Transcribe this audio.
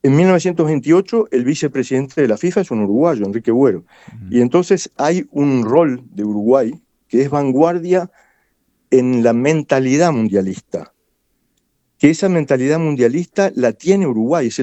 En 1928, el vicepresidente de la FIFA es un uruguayo, Enrique Buero. Ujú. Y entonces hay un rol de Uruguay que es vanguardia en la mentalidad mundialista. Que esa mentalidad mundialista la tiene Uruguay, es